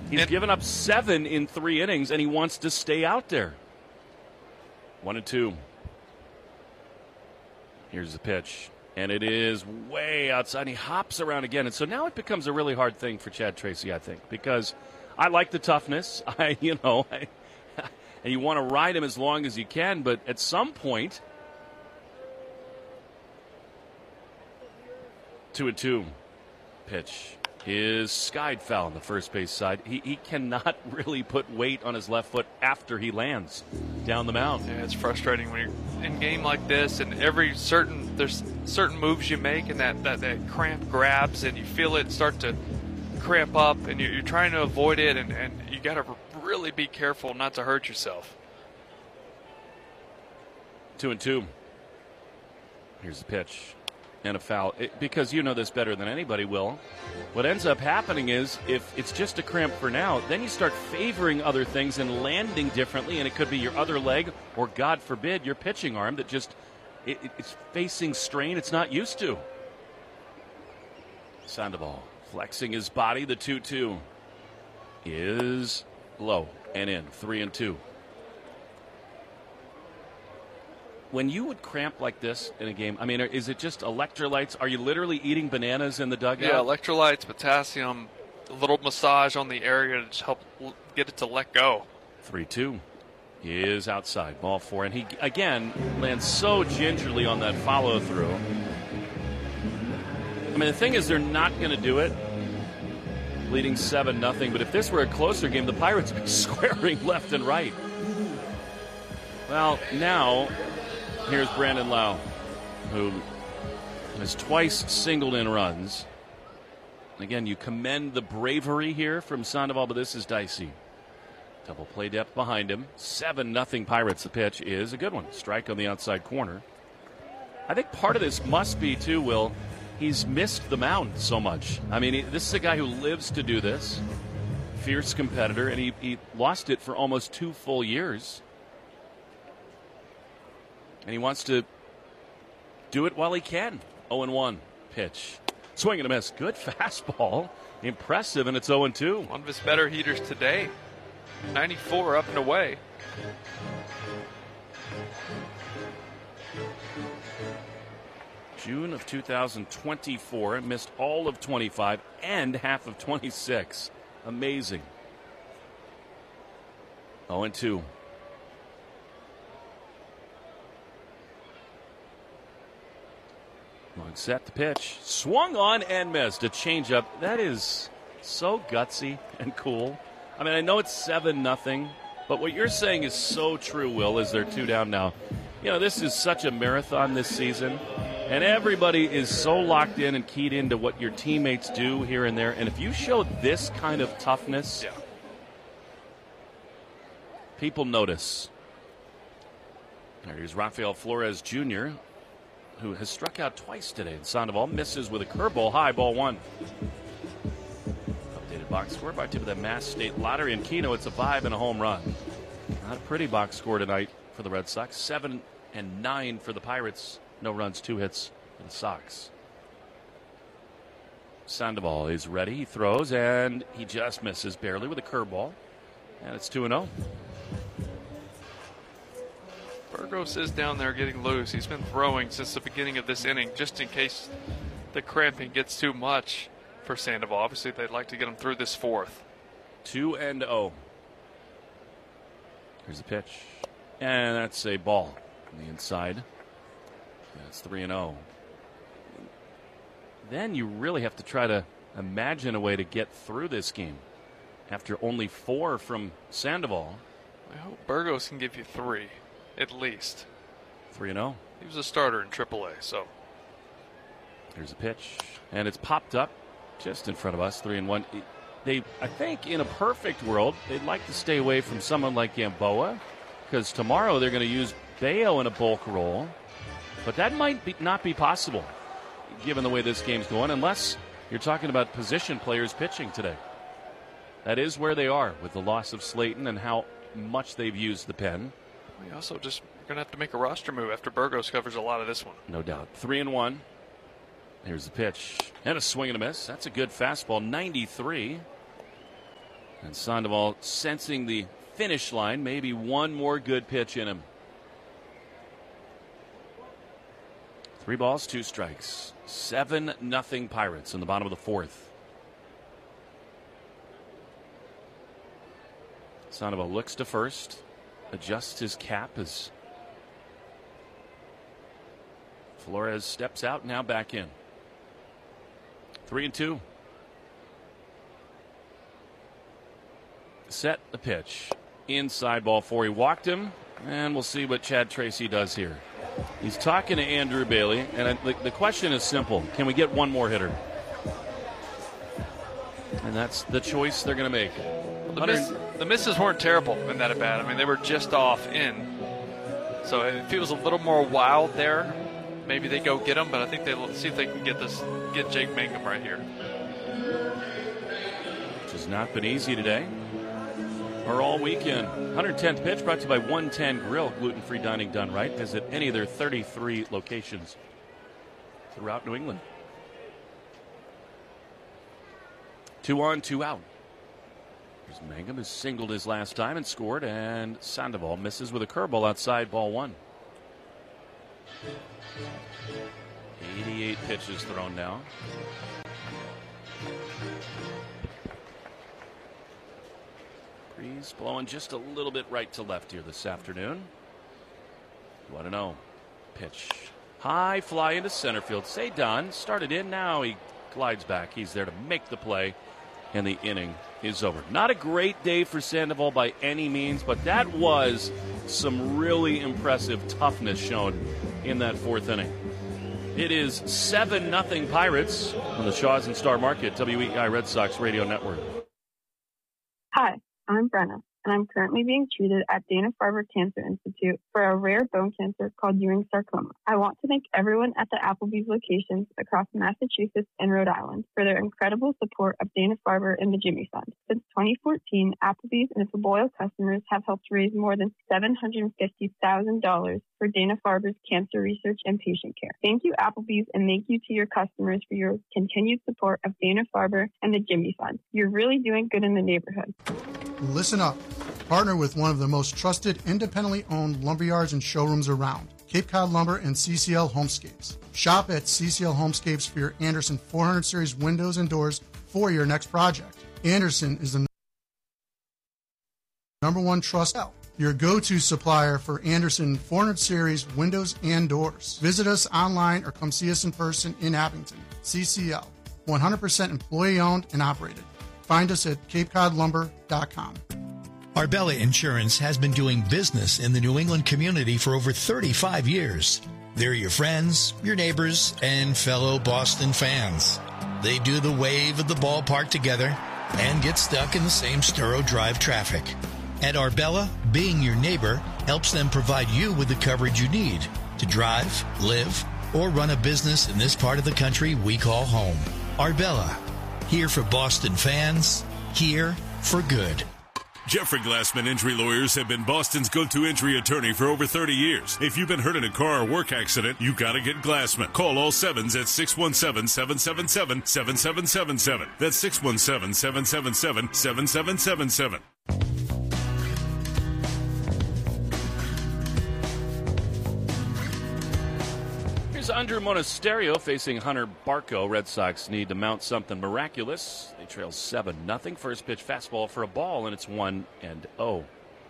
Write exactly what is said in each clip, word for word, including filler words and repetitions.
He's and, given up seven in three innings, and he wants to stay out there. One and two. Here's the pitch. And it is way outside. He hops around again. And so now it becomes a really hard thing for Chad Tracy, I think, because I like the toughness. I, you know, I, and you want to ride him as long as you can, but at some point, two and two. Pitch is skied foul on the first base side. He, he cannot really put weight on his left foot after he lands down the mound. Yeah, it's frustrating when you're in a game like this, and every certain there's certain moves you make, and that, that, that cramp grabs, and you feel it start to cramp up, and you're, you're trying to avoid it, and, and you got to really be careful not to hurt yourself. Two and two. Here's the pitch. And a foul. It, because you know this better than anybody will. What ends up happening is if it's just a cramp for now, then you start favoring other things and landing differently, and it could be your other leg or, God forbid, your pitching arm that just it, it's facing strain it's not used to. Sandoval flexing his body. The two two is low and in. Three and two. When you would cramp like this in a game, I mean, is it just electrolytes? Are you literally eating bananas in the dugout? Yeah, electrolytes, potassium, a little massage on the area to help get it to let go. three two. He is outside. Ball four. And he, again, lands so gingerly on that follow-through. I mean, the thing is they're not going to do it. Leading seven nothing. But if this were a closer game, the Pirates would be squaring left and right. Well, now... here's Brandon Lau, who has twice singled in runs. Again, you commend the bravery here from Sandoval, but this is dicey. Double play depth behind him. seven nothing Pirates. The pitch is a good one. Strike on the outside corner. I think part of this must be, too, Will, he's missed the mound so much. I mean, he, this is a guy who lives to do this. Fierce competitor, and he, he lost it for almost two full years. And he wants to do it while he can. oh and one pitch. Swing and a miss. Good fastball. Impressive, and it's oh and two. One of his better heaters today. ninety-four up and away. June of two thousand twenty-four. Missed all of twenty-five and half of twenty-six. Amazing. oh and two. Long set, the pitch. Swung on and missed. A changeup. That is so gutsy and cool. I mean, I know it's seven nothing, but what you're saying is so true, Will, as they're two down now. You know, this is such a marathon this season, and everybody is so locked in and keyed into what your teammates do here and there. And if you show this kind of toughness, yeah. people notice. Here's Rafael Flores Junior, who has struck out twice today. And Sandoval misses with a curveball high, ball one. Updated box score by tip of the Mass State Lottery in Keno. It's a five and a home run. Not a pretty box score tonight for the Red Sox. Seven and nine for the Pirates. No runs, two hits for the Sox. Sandoval is ready. He throws, and he just misses barely with a curveball. And it's two and oh. Burgos is down there getting loose. He's been throwing since the beginning of this inning just in case the cramping gets too much for Sandoval. Obviously, they'd like to get him through this fourth. two and oh. Here's the pitch. And that's a ball on the inside. That's three and oh. Then you really have to try to imagine a way to get through this game after only four from Sandoval. I hope Burgos can give you three. At least. three and oh. He was a starter in triple A, so. Here's a pitch. And it's popped up just in front of us, three and one. They, I think, in a perfect world, they'd like to stay away from someone like Gamboa, because tomorrow they're going to use Bayo in a bulk role. But that might be, not be possible, given the way this game's going, unless you're talking about position players pitching today. That is where they are with the loss of Slayton and how much they've used the pen. We also just going to have to make a roster move after Burgos covers a lot of this one. No doubt. Three and one. Here's the pitch. And a swing and a miss. That's a good fastball. ninety-three. And Sandoval sensing the finish line, maybe one more good pitch in him. Three balls, two strikes. Seven nothing Pirates in the bottom of the fourth. Sandoval looks to first, adjusts his cap as Flores steps out, now back in. Three and two. Set the pitch. Inside ball four. He walked him, and we'll see what Chad Tracy does here. He's talking to Andrew Bailey, and I, the, the question is simple. Can we get one more hitter? And that's the choice they're going to make. The, miss, the misses weren't terrible in that at bat. I mean, they were just off in. So if he was a little more wild there, maybe they go get him, but I think they'll see if they can get this, get Jake Mangum right here. Which has not been easy today or all weekend. one hundred tenth pitch brought to you by one ten Grill, gluten-free dining done right. Visit any of their thirty-three locations throughout New England. Two on, two out. Here's Mangum, who singled his last time and scored, and Sandoval misses with a curveball outside, ball one. eighty-eight pitches thrown now. Breeze blowing just a little bit right to left here this afternoon. You want to know? Pitch. High fly into center field. Say Don started in. Now he glides back. He's there to make the play, and the inning is over. Not a great day for Sandoval by any means, but that was some really impressive toughness shown in that fourth inning. It is seven nothing Pirates on the Shaws and Star Market, W E I Red Sox Radio Network. Hi, I'm Brenna, and I'm currently being treated at Dana-Farber Cancer Institute for a rare bone cancer called Ewing sarcoma. I want to thank everyone at the Applebee's locations across Massachusetts and Rhode Island for their incredible support of Dana-Farber and the Jimmy Fund. Since twenty fourteen, Applebee's and its loyal customers have helped raise more than seven hundred fifty thousand dollars for Dana-Farber's cancer research and patient care. Thank you, Applebee's, and thank you to your customers for your continued support of Dana-Farber and the Jimmy Fund. You're really doing good in the neighborhood. Listen up. Partner with one of the most trusted, independently owned lumberyards and showrooms around, Cape Cod Lumber and C C L Homescapes. Shop at C C L Homescapes for your Anderson four hundred series windows and doors for your next project. Anderson is the number one trust, your go-to supplier for Anderson four hundred series windows and doors. Visit us online or come see us in person in Abington. C C L, one hundred percent employee-owned and operated. Find us at cape cod lumber dot com. Arbella Insurance has been doing business in the New England community for over thirty-five years. They're your friends, your neighbors, and fellow Boston fans. They do the wave at the ballpark together and get stuck in the same Sturo Drive traffic. At Arbella, being your neighbor helps them provide you with the coverage you need to drive, live, or run a business in this part of the country we call home. Arbella, here for Boston fans, here for good. Jeffrey Glassman Injury Lawyers have been Boston's go-to injury attorney for over thirty years. If you've been hurt in a car or work accident, you gotta get Glassman. Call all sevens at six one seven, seven seven seven, seven seven seven seven. That's six one seven, seven seven seven, seven seven seven seven. Andrew Monasterio facing Hunter Barco. Red Sox need to mount something miraculous. They trail seven nothing. First pitch fastball for a ball, and it's one and oh.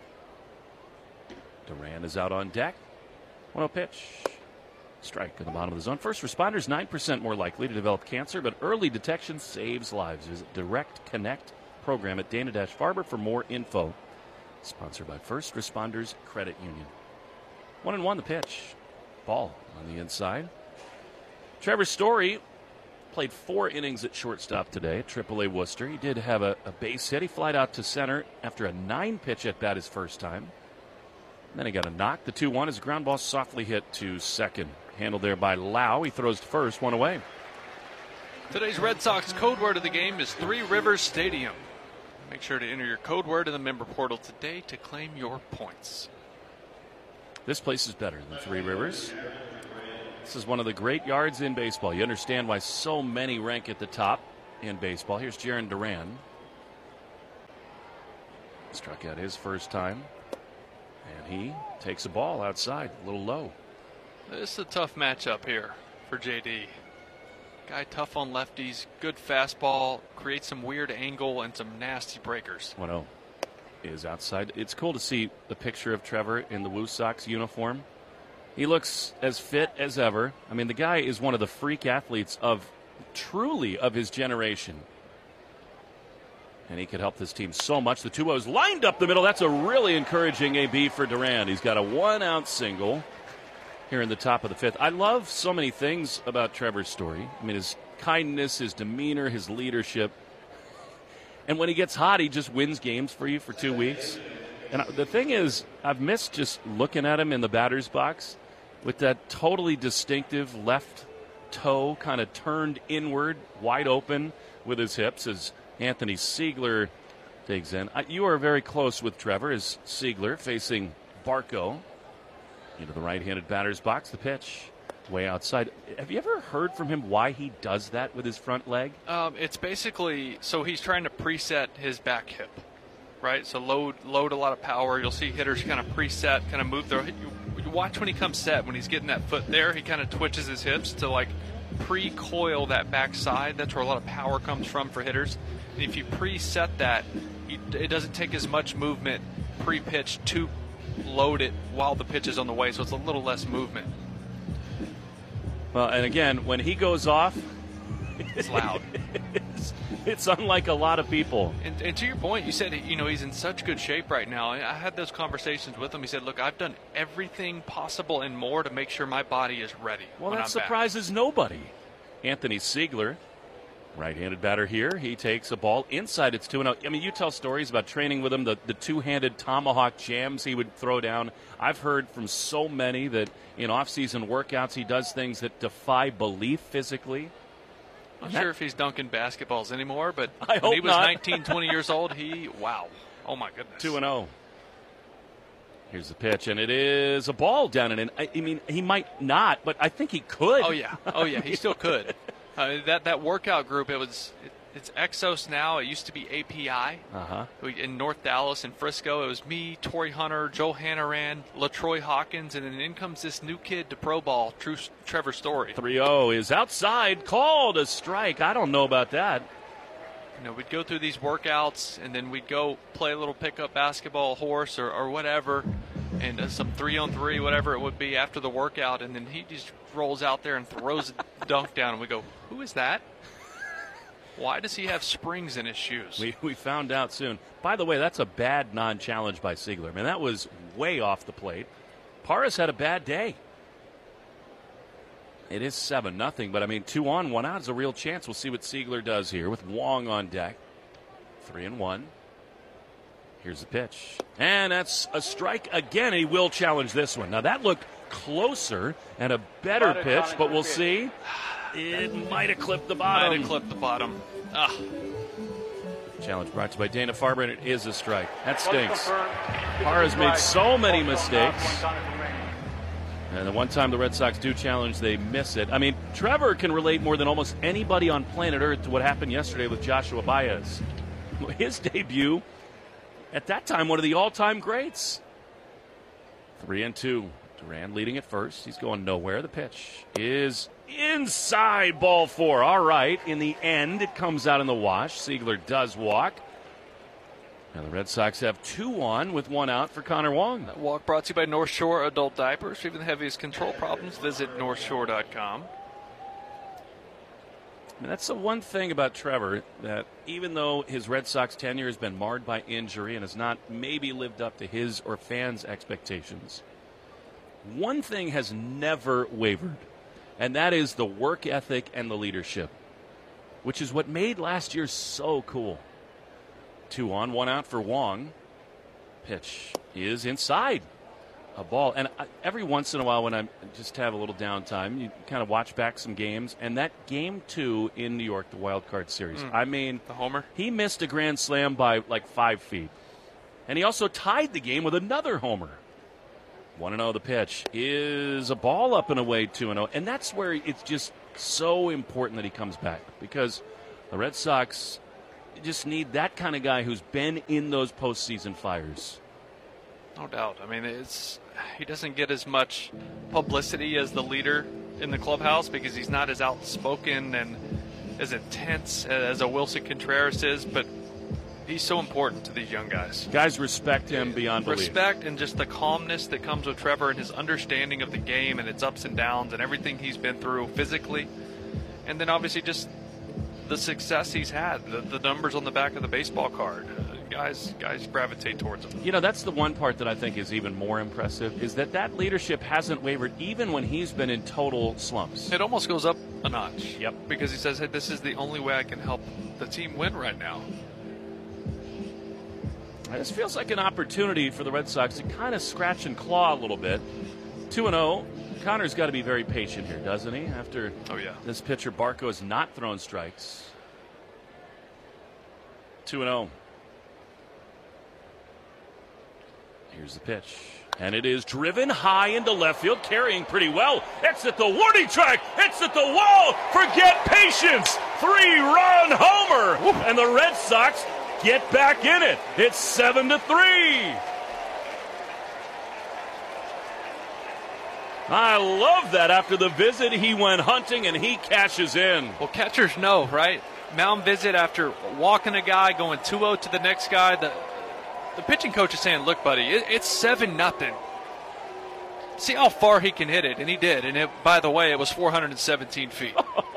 Duran is out on deck. one oh pitch. Strike at the bottom of the zone. First responders nine percent more likely to develop cancer, but early detection saves lives. Visit Direct Connect program at Dana-Farber for more info. Sponsored by First Responders Credit Union. One and one the pitch. Ball on the inside. Trevor Story played four innings at shortstop today at triple A Worcester. He did have a, a base hit. He flied out to center after a nine-pitch at-bat his first time. And then he got a knock. The two one is a ground ball softly hit to second. Handled there by Lau. He throws to first, one away. Today's Red Sox code word of the game is Three Rivers Stadium. Make sure to enter your code word in the member portal today to claim your points. This place is better than Three Rivers. This is one of the great yards in baseball. You understand why so many rank at the top in baseball. Here's Jarren Duran. Struck out his first time. And he takes a ball outside, a little low. This is a tough matchup here for J D. Guy tough on lefties, good fastball, creates some weird angle and some nasty breakers. one oh is outside. It's cool to see the picture of Trevor in the Woo Sox uniform. He looks as fit as ever. I mean, the guy is one of the freak athletes of truly of his generation. And he could help this team so much. The two ohs lined up the middle. That's a really encouraging A B for Durand. He's got a one-out single here in the top of the fifth. I love so many things about Trevor's story. I mean, his kindness, his demeanor, his leadership. And when he gets hot, he just wins games for you for two weeks. And the thing is, I've missed just looking at him in the batter's box with that totally distinctive left toe kind of turned inward, wide open with his hips as Anthony Siegler digs in. You are very close with Trevor as Siegler facing Barco into the right-handed batter's box. The pitch way outside. Have you ever heard from him why he does that with his front leg? Um, it's basically so he's trying to preset his back hip, right? So load load a lot of power. You'll see hitters kind of preset, kind of move their. You, you watch when he comes set, when he's getting that foot there, he kind of twitches his hips to like pre-coil that backside. That's where a lot of power comes from for hitters. And if you preset that, you, it doesn't take as much movement pre-pitch to load it while the pitch is on the way, so it's a little less movement. Well, and again, when he goes off, it's loud. it's, it's unlike a lot of people. And, and to your point, you said, you know, he's in such good shape right now. I had those conversations with him. He said, look, I've done everything possible and more to make sure my body is ready. Well, when that I'm surprises back. nobody. Anthony Siegler, right-handed batter here. He takes a ball inside. It's two and oh. I mean, you tell stories about training with him, the, the two-handed tomahawk jams he would throw down. I've heard from so many that in off-season workouts he does things that defy belief physically. I'm not sure if he's dunking basketballs anymore, but I when hope he was not. nineteen, twenty years old, he, wow. Oh, my goodness. two and oh. Here's the pitch, and it is a ball down and in. I, I mean, he might not, but I think he could. Oh, yeah. Oh, yeah, he still could. Uh, that that workout group, it was it, it's Exos now. It used to be A P I. Uh-huh. In North Dallas and Frisco, it was me, Torrey Hunter, Joe Hannaran, LaTroy Hawkins, and then in comes this new kid to pro ball, True Trevor Story. three oh is outside, called a strike. I don't know about that. You know, we'd go through these workouts, and then we'd go play a little pickup basketball, horse, or, or whatever, and uh, some three-on-three, whatever it would be after the workout, and then he just rolls out there and throws a dunk down, and we go, who is that? Why does he have springs in his shoes? We, we found out soon. By the way, that's a bad non-challenge by Siegler. Man, that was way off the plate. Parras had a bad day. It is seven nothing, but I mean, two on, one out is a real chance. We'll see what Siegler does here with Wong on deck. Three and one. Here's the pitch. And that's a strike again. He will challenge this one. Now, that looked closer and a better pitch, but we'll see. It might have clipped the bottom. Might have clipped the bottom. Ah. Challenge brought to you by Dana Farber, and it is a strike. That stinks. Parras made so many mistakes. And the one time the Red Sox do challenge, they miss it. I mean, Trevor can relate more than almost anybody on planet Earth to what happened yesterday with Joshua Baez. His debut, at that time, one of the all-time greats. Three and two. Durand leading at first. He's going nowhere. The pitch is inside, ball four. All right. In the end, it comes out in the wash. Siegler does walk. And the Red Sox have two on with one out for Connor Wong. That walk brought to you by North Shore Adult Diapers. Even the heaviest control problems, visit north shore dot com. I mean, that's the one thing about Trevor, that even though his Red Sox tenure has been marred by injury and has not maybe lived up to his or fans' expectations, one thing has never wavered, and that is the work ethic and the leadership, which is what made last year so cool. Two on, one out for Wong. Pitch is inside. A ball. And I, every once in a while when I just have a little downtime, you kind of watch back some games. And that game two in New York, the wild card series, mm. I mean, the homer, he missed a grand slam by like five feet. And he also tied the game with another homer. one and oh the pitch is a ball up and away, two and oh. And that's where it's just so important that he comes back, because the Red Sox, You just need that kind of guy who's been in those postseason fires. No doubt. I mean, it's he doesn't get as much publicity as the leader in the clubhouse because he's not as outspoken and as intense as a Wilson Contreras is, but he's so important to these young guys. Guys respect him beyond belief. Respect and just the calmness that comes with Trevor and his understanding of the game and its ups and downs and everything he's been through physically. And then obviously just the success he's had, the, the numbers on the back of the baseball card. Uh, guys guys gravitate towards him. You know, that's the one part that I think is even more impressive, is that that leadership hasn't wavered even when he's been in total slumps. It almost goes up a notch. Yep. Because he says, hey, this is the only way I can help the team win right now. This feels like an opportunity for the Red Sox to kind of scratch and claw a little bit. two and oh. Connor's got to be very patient here, doesn't he? After oh, yeah. this pitcher, Barco, has not thrown strikes. two and oh. Here's the pitch. And it is driven high into left field, carrying pretty well. It's at the warning track. It's at the wall. Forget patience. Three-run homer. Woo. And the Red Sox get back in it. It's seven to three. I love that. After the visit, he went hunting and he cashes in. Well, catchers know, right? Mound visit after walking a guy, going two oh to the next guy. The the pitching coach is saying, look, buddy, it, it's seven nothing. See how far he can hit it. And he did. And it, by the way, it was four hundred seventeen feet.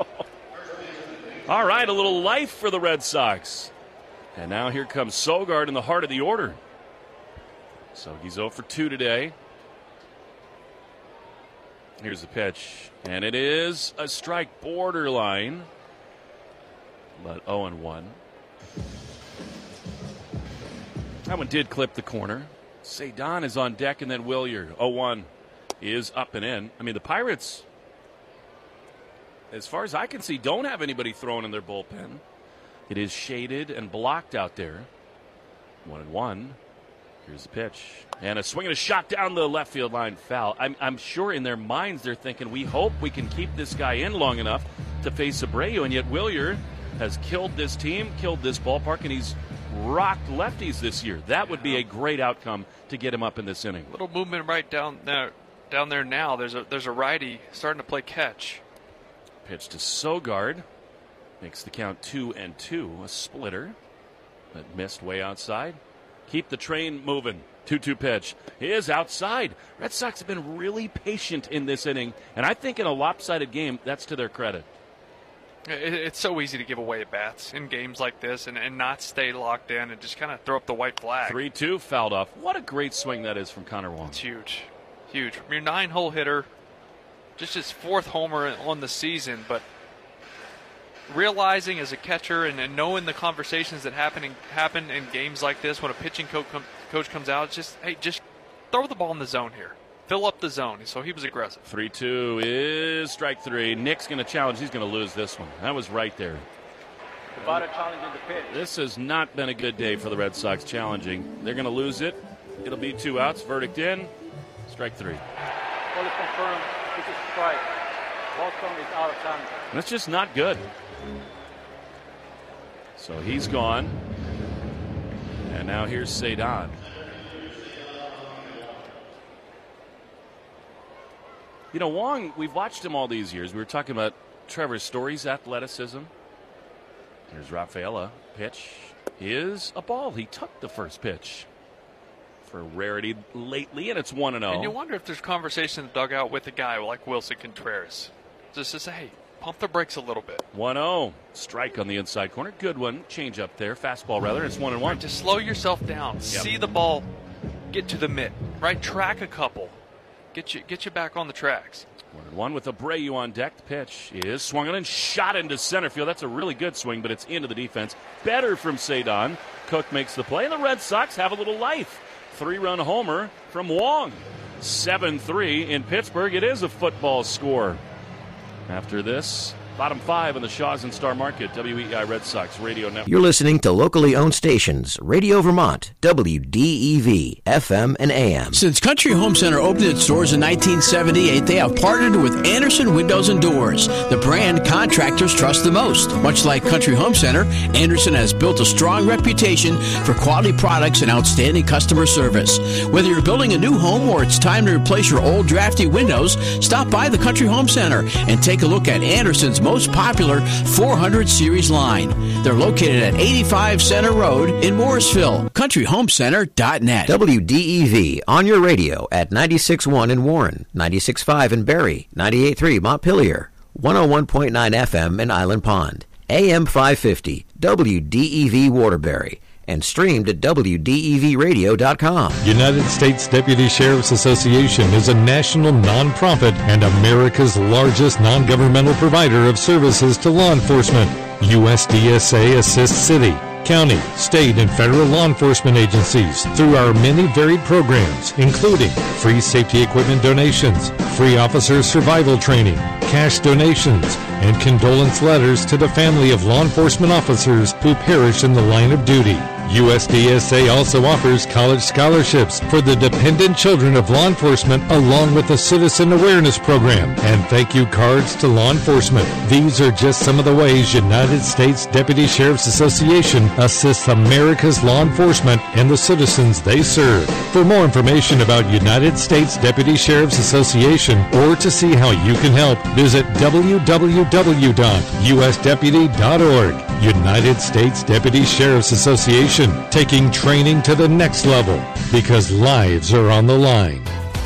All right, a little life for the Red Sox. And now here comes Sogard in the heart of the order. So he's oh for two today. Here's the pitch. And it is a strike, borderline. But oh and one. That one did clip the corner. Cedon is on deck, and then Willier. oh one is up and in. I mean, the Pirates, as far as I can see, don't have anybody thrown in their bullpen. It is shaded and blocked out there. One and one. Here's the pitch. And a swing and a shot down the left field line, foul. I'm, I'm sure in their minds they're thinking, we hope we can keep this guy in long enough to face Abreu, and yet Willier has killed this team, killed this ballpark, and he's rocked lefties this year. That would be a great outcome to get him up in this inning. Little movement right down there, down there now. There's a there's a righty starting to play catch. Pitch to Sogard. Makes the count two and two. A splitter that missed way outside. Keep the train moving. two two pitch is outside. Red Sox have been really patient in this inning, and I think in a lopsided game, that's to their credit. It's so easy to give away at bats in games like this and, and not stay locked in and just kind of throw up the white flag. three two fouled off. What a great swing that is from Connor Wong. It's huge. Huge. From your nine-hole hitter, just his fourth homer on the season, but realizing as a catcher and, and knowing the conversations that happen in, happen in games like this when a pitching co- com- coach comes out, it's just, hey, just throw the ball in the zone here. Fill up the zone. So he was aggressive. three two is strike three. Nick's going to challenge. He's going to lose this one. That was right there. Tabata challenging the pitch. This has not been a good day for the Red Sox challenging. They're going to lose it. It'll be two outs. Verdict in. Strike three. Ball is confirmed. This is strike. Boston is out of time. That's just not good. So he's gone. And now here's Cedon. You know, Wong, we've watched him all these years. We were talking about Trevor Story's athleticism. Here's Rafaela. Pitch is a ball. He took the first pitch for rarity lately, and it's one and oh. And you wonder if there's conversation in the dugout with a guy like Wilson Contreras. Just to say, hey, pump the brakes a little bit. one oh. Strike on the inside corner. Good one. Change up there. Fastball, rather. It's one and one. Right, just slow yourself down. Yep. See the ball get to the mitt. Right? Track a couple. Get you get you back on the tracks. One and one with Abreu on deck. The pitch is swung on and shot into center field. That's a really good swing, but it's into the defense. Better from Cedon. Cook makes the play, and the Red Sox have a little life. Three-run homer from Wong. seven three in Pittsburgh. It is a football score. After this, Bottom five on the Shaw's and Star Market, W E I Red Sox Radio Network. You're listening to locally owned stations, Radio Vermont, W D E V, F M and A M. Since Country Home Center opened its doors in nineteen seventy-eight, they have partnered with Anderson Windows and Doors, the brand contractors trust the most. Much like Country Home Center, Anderson has built a strong reputation for quality products and outstanding customer service. Whether you're building a new home or it's time to replace your old drafty windows, stop by the Country Home Center and take a look at Anderson's most popular four hundred series line. They're located at eighty-five Center Road in Morrisville. country home center dot net. W D E V on your radio at ninety-six point one in Warren, ninety-six point five in Barrie, ninety-eight point three Montpelier, one oh one point nine F M in Island Pond, A M five fifty, W D E V Waterbury, and streamed at W D E V radio dot com. United States Deputy Sheriff's Association is a national nonprofit and America's largest non-governmental provider of services to law enforcement. U S D S A assists city, county, state, and federal law enforcement agencies through our many varied programs, including free safety equipment donations, free officer survival training, cash donations, and condolence letters to the family of law enforcement officers who perish in the line of duty. U S D S A also offers college scholarships for the dependent children of law enforcement, along with a citizen awareness program and thank you cards to law enforcement. These are just some of the ways United States Deputy Sheriff's Association assists America's law enforcement and the citizens they serve. For more information about United States Deputy Sheriff's Association or to see how you can help, visit w w w dot u s deputy dot org. United States Deputy Sheriff's Association, taking training to the next level because lives are on the line.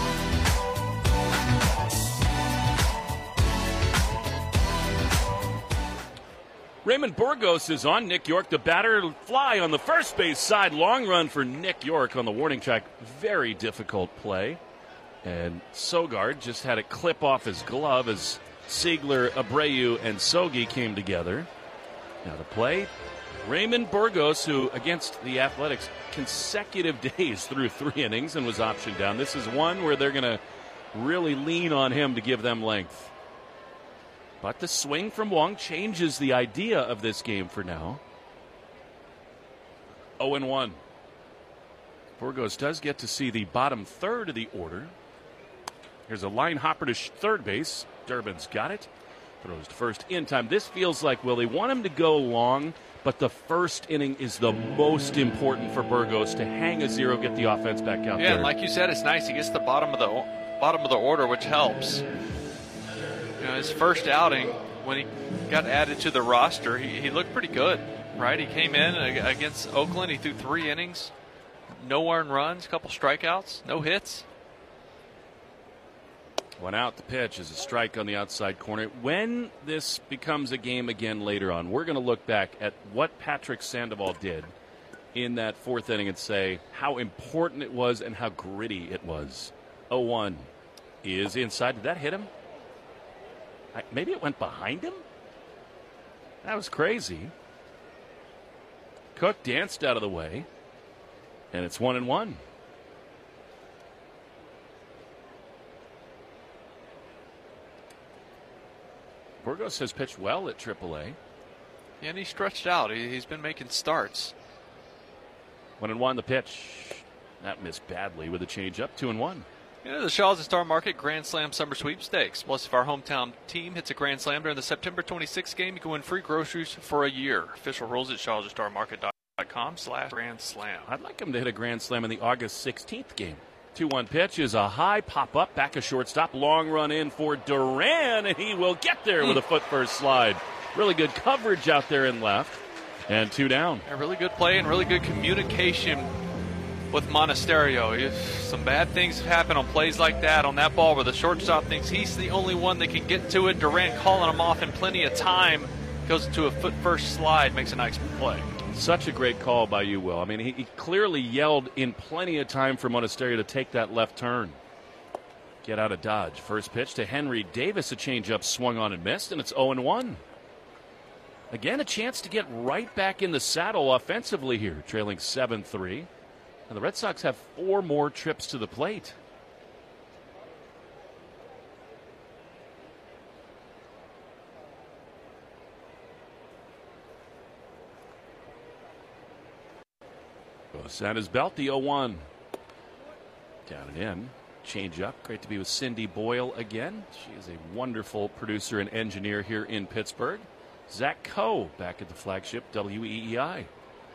Raymond Burgos is on. Nick York, the batter, fly on the first base side. Long run for Nick York on the warning track. Very difficult play. And Sogard just had it clip off his glove as Siegler, Abreu, and Sogi came together. Now the play, Raymond Burgos, who against the Athletics consecutive days threw three innings and was optioned down. This is one where they're going to really lean on him to give them length. But the swing from Wong changes the idea of this game for now. oh and one. Burgos does get to see the bottom third of the order. Here's a line hopper to third base. Durbin's got it. Throws to first in time. This feels like, well, they want him to go long, but the first inning is the most important for Burgos to hang a zero, get the offense back out yeah, there. Yeah, like you said, it's nice. He gets the bottom of the bottom of the order, which helps. You know, his first outing, when he got added to the roster, he, he looked pretty good, right? He came in against Oakland. He threw three innings, no earned runs, a couple strikeouts, no hits. One out, the pitch is a strike on the outside corner. When this becomes a game again later on, we're going to look back at what Patrick Sandoval did in that fourth inning and say how important it was and how gritty it was. oh one is inside. Did that hit him? I, maybe it went behind him? That was crazy. Cook danced out of the way, and it's one and one. Burgos has pitched well at triple A. Yeah, and he stretched out. He, he's been making starts. One and one the pitch. That missed badly with a changeup. Two and one. You know, the Shaw's and Star Market Grand Slam Summer Sweepstakes. Plus, if our hometown team hits a Grand Slam during the September twenty-sixth game, you can win free groceries for a year. Official rules at shaws and star market dot com slash Grand Slam. I'd like him to hit a Grand Slam in the August sixteenth game. two one pitch is a high pop-up, back a shortstop, long run in for Duran, and he will get there with a foot-first slide. Really good coverage out there in left, and two down. A really good play and really good communication with Monasterio. If some bad things happen on plays like that, on that ball where the shortstop thinks he's the only one that can get to it, Duran calling him off in plenty of time, goes into a foot-first slide, makes a nice play. Such a great call by you, Will. I mean, he, he clearly yelled in plenty of time for Monasterio to take that left turn. Get out of dodge. First pitch to Henry Davis. A changeup swung on and missed, and it's oh and one. Again, a chance to get right back in the saddle offensively here, trailing seven three. And the Red Sox have four more trips to the plate. Burgos at his belt, the oh one. Down and in. Change up. Great to be with Cindy Boyle again. She is a wonderful producer and engineer here in Pittsburgh. Zach Coe back at the flagship W E E I.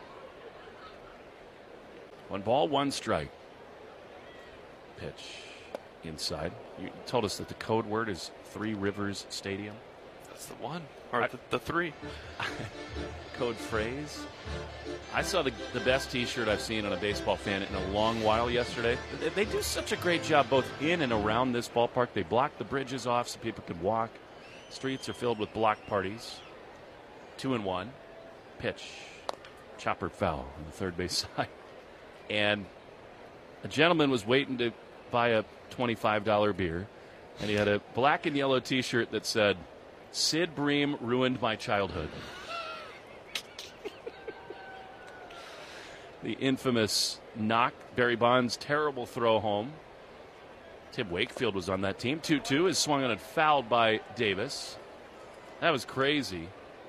One ball, one strike. Pitch inside. You told us that the code word is Three Rivers Stadium. That's the one. Or I, the, the three. Code phrase. I saw the, the best T-shirt I've seen on a baseball fan in a long while yesterday. They, they do such a great job both in and around this ballpark. They block the bridges off so people can walk. Streets are filled with block parties. Two and one. Pitch. Chopper foul on the third base side. And a gentleman was waiting to buy a twenty-five dollar beer, and he had a black and yellow T-shirt that said, Sid Bream ruined my childhood. The infamous knock, Barry Bonds' terrible throw home. Tim Wakefield was on that team. two two is swung on and fouled by Davis. That was crazy.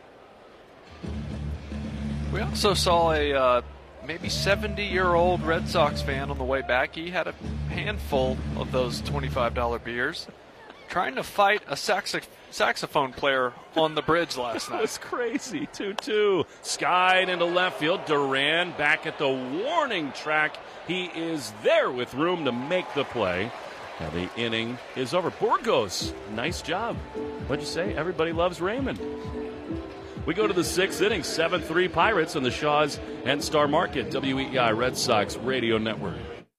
We also saw a uh, maybe seventy-year-old Red Sox fan on the way back. He had a handful of those twenty-five dollar beers trying to fight a saxo- saxophone player on the bridge last night. That was crazy. two two. Skied into left field. Duran back at the warning track. He is there with room to make the play. Now the inning is over. Burgos, nice job. What'd you say? Everybody loves Raymond. We go to the sixth inning, seven three Pirates on the Shaws and Star Market, W E E I Red Sox Radio Network.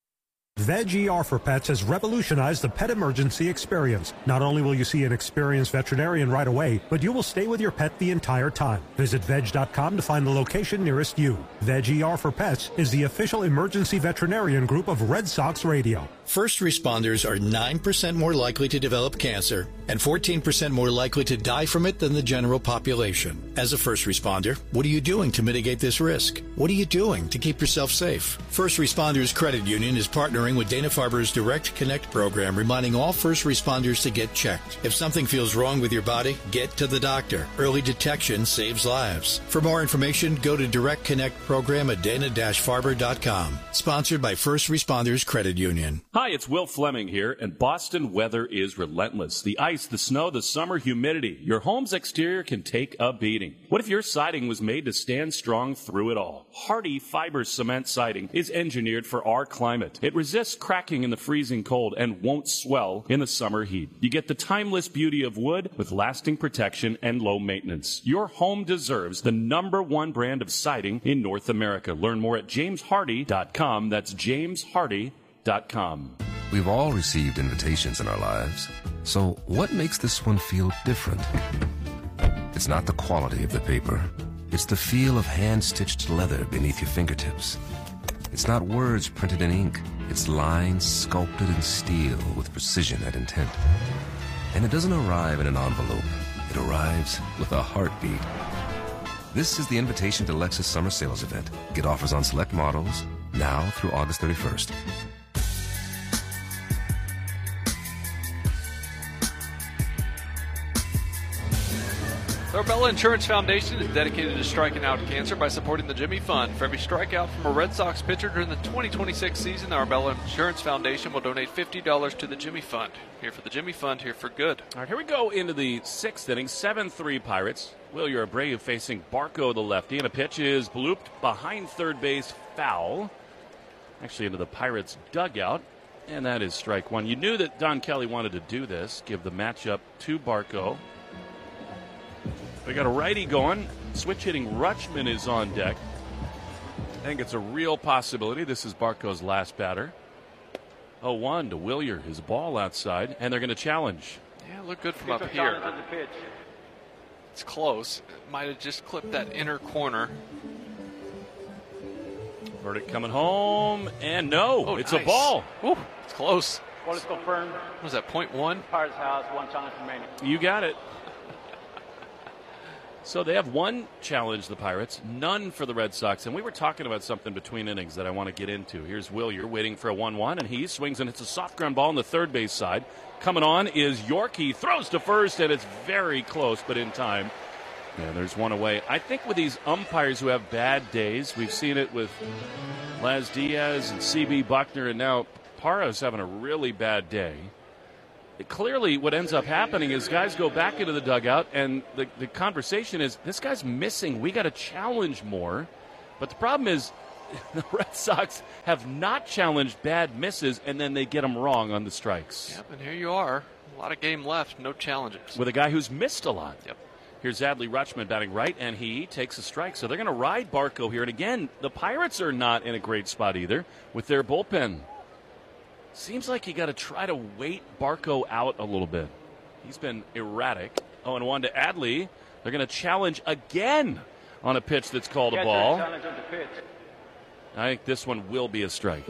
Veg E R for Pets has revolutionized the pet emergency experience. Not only will you see an experienced veterinarian right away, but you will stay with your pet the entire time. Visit veg dot com to find the location nearest you. Veg E R for Pets is the official emergency veterinarian group of Red Sox Radio. First responders are nine percent more likely to develop cancer and fourteen percent more likely to die from it than the general population. As a first responder, what are you doing to mitigate this risk? What are you doing to keep yourself safe? First Responders Credit Union is partnering with Dana-Farber's Direct Connect program, reminding all first responders to get checked. If something feels wrong with your body, get to the doctor. Early detection saves lives. For more information, go to Direct Connect program at dana dash farber dot com. Sponsored by First Responders Credit Union. Hi, it's Will Fleming here, and Boston weather is relentless. The ice, the snow, the summer humidity. Your home's exterior can take a beating. What if your siding was made to stand strong through it all? Hardy Fiber Cement Siding is engineered for our climate. It resists cracking in the freezing cold and won't swell in the summer heat. You get the timeless beauty of wood with lasting protection and low maintenance. Your home deserves the number one brand of siding in North America. Learn more at james hardy dot com. That's james hardy dot com. We've all received invitations in our lives. So what makes this one feel different? It's not the quality of the paper. It's the feel of hand-stitched leather beneath your fingertips. It's not words printed in ink. It's lines sculpted in steel with precision and intent. And it doesn't arrive in an envelope. It arrives with a heartbeat. This is the invitation to Lexus Summer Sales Event. Get offers on select models now through August thirty-first. The Arbella Insurance Foundation is dedicated to striking out cancer by supporting the Jimmy Fund. For every strikeout from a Red Sox pitcher during the twenty twenty-six season, the Arbella Insurance Foundation will donate fifty dollars to the Jimmy Fund. Here for the Jimmy Fund, here for good. All right, here we go into the sixth inning, seven three Pirates. Wilyer Abreu facing Barco, the lefty, and a pitch is blooped behind third base, foul. Actually into the Pirates' dugout, and that is strike one. You knew that Don Kelly wanted to do this, give the matchup to Barco. We got a righty going. Switch hitting Rutschman is on deck. I think it's a real possibility. This is Barco's last batter. oh one to Wilyer. His ball outside, and they're going to challenge. Yeah, look good from up here. It's close. It might have just clipped that inner corner. Verdict coming home, and no, oh, it's nice. a ball. Ooh, it's close. Ball is confirmed. What was that, point one? Pirates has one challenge remaining. You got it. So they have one challenge, the Pirates, none for the Red Sox. And we were talking about something between innings that I want to get into. Here's Wilyer waiting for a one one, and he swings, and it's a soft ground ball on the third base side. Coming on is York. He throws to first, and it's very close, but in time. And there's one away. I think with these umpires who have bad days, we've seen it with Laz Diaz and C B Buckner, and now Parra's having a really bad day. It, clearly, what ends up happening is guys go back into the dugout, and the, the conversation is, this guy's missing. We got to challenge more. But the problem is, the Red Sox have not challenged bad misses, and then they get them wrong on the strikes. Yep, and here you are. A lot of game left, no challenges. With a guy who's missed a lot. Yep. Here's Adley Rutschman batting right, and he takes a strike. So they're going to ride Barco here. And again, the Pirates are not in a great spot either with their bullpen. Seems like you got to try to wait Barco out a little bit. He's been erratic. Oh, and one to Adley. They're going to challenge again on a pitch that's called a ball. Challenge on the pitch. I think this one will be a strike.